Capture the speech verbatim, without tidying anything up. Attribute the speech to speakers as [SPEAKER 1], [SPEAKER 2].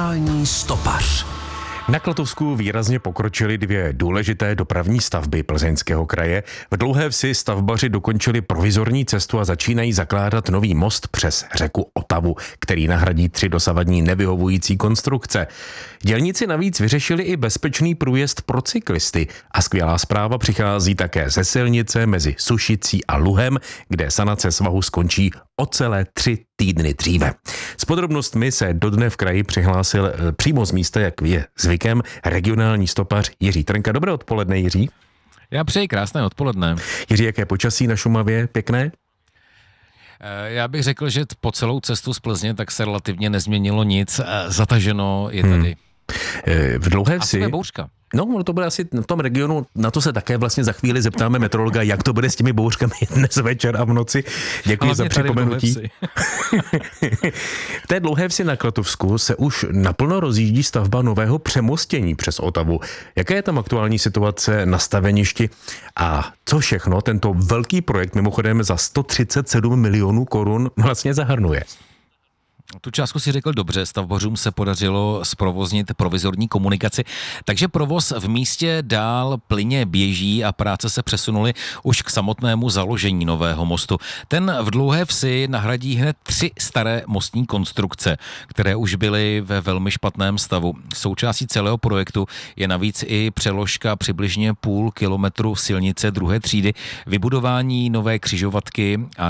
[SPEAKER 1] Regionální stopař.
[SPEAKER 2] Na Klatovsku výrazně pokročily dvě důležité dopravní stavby Plzeňského kraje. V Dlouhé Vsi stavbaři dokončili provizorní cestu a začínají zakládat nový most přes řeku Otavu, který nahradí tři dosavadní nevyhovující konstrukce. Dělníci navíc vyřešili i bezpečný průjezd pro cyklisty a skvělá zpráva přichází také ze silnice mezi Sušicí a Luhem, kde sanace svahu skončí o celé tři týdny dříve. S podrobnostmi se do dne v kraji přihlásil přímo z místa, jak je zvykem, regionální stopař Jiří Trnka. Dobré odpoledne, Jiří.
[SPEAKER 3] Já přeji krásné odpoledne.
[SPEAKER 2] Jiří, jaké počasí na Šumavě? Pěkné?
[SPEAKER 3] Já bych řekl, že po celou cestu z Plzně tak se relativně nezměnilo nic. Zataženo je tady.
[SPEAKER 2] Hmm. V Dlouhé Vsi...
[SPEAKER 3] A bouřka.
[SPEAKER 2] No, to bude asi v tom regionu, na to se také vlastně za chvíli zeptáme meteorologa, jak to bude s těmi bouřkami dnes večer a v noci. Děkuji
[SPEAKER 3] Hlavně
[SPEAKER 2] za připomenutí.
[SPEAKER 3] V,
[SPEAKER 2] v té Dlouhé Vsi na Klatovsku se už naplno rozjíždí stavba nového přemostění přes Otavu. Jaká je tam aktuální situace na staveništi a co všechno tento velký projekt mimochodem za sto třicet sedm milionů korun vlastně zahrnuje?
[SPEAKER 3] Tu částku si řekl dobře, stavbařům se podařilo zprovoznit provizorní komunikaci, takže provoz v místě dál plyně běží a práce se přesunuly už k samotnému založení nového mostu. Ten v Dlouhé Vsi nahradí hned tři staré mostní konstrukce, které už byly ve velmi špatném stavu. Součástí celého projektu je navíc i přeložka přibližně půl kilometru silnice druhé třídy, vybudování nové křižovatky a